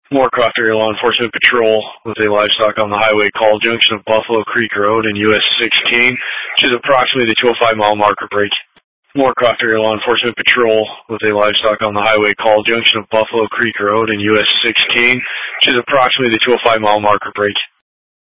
Moorcroft Area Law Enforcement Patrol with a livestock on the highway call junction of Buffalo Creek Road and US 16, which is approximately the 205 mile marker break. Moorcroft Area Law Enforcement Patrol with a livestock on the highway call junction of Buffalo Creek Road and US 16, which is approximately the 205 mile marker break.